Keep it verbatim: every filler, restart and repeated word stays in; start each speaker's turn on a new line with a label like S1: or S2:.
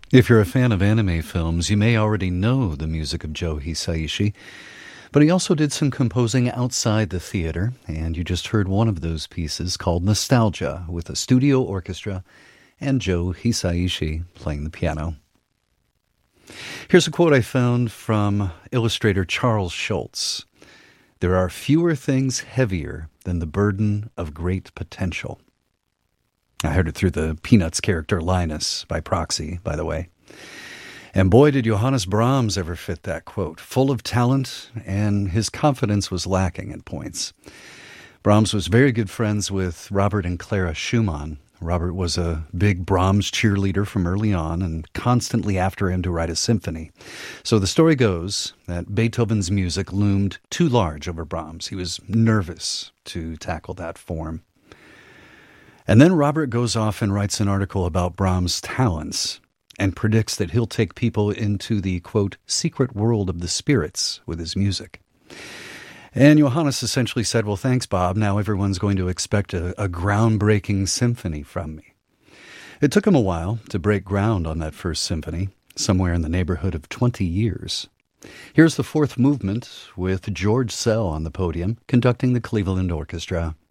S1: If you're a fan of anime films, you may already know the music of Joe Hisaishi, but he also did some composing outside the theater, and you just heard one of those pieces called Nostalgia with a studio orchestra and Joe Hisaishi playing the piano. Here's a quote I found from illustrator Charles Schulz. "There are fewer things heavier than the burden of great potential." I heard it through the Peanuts character Linus, by proxy, by the way. And boy, did Johannes Brahms ever fit that quote. Full of talent, and his confidence was lacking at points. Brahms was very good friends with Robert and Clara Schumann. Robert was a big Brahms cheerleader from early on and constantly after him to write a symphony. So the story goes that Beethoven's music loomed too large over Brahms. He was nervous to tackle that form. And then Robert goes off and writes an article about Brahms' talents and predicts that he'll take people into the, quote, secret world of the spirits with his music. And Johannes essentially said, well, thanks, Bob. Now everyone's going to expect a, a groundbreaking symphony from me. It took him a while to break ground on that first symphony, somewhere in the neighborhood of twenty years. Here's the fourth movement with George Szell on the podium conducting the Cleveland Orchestra.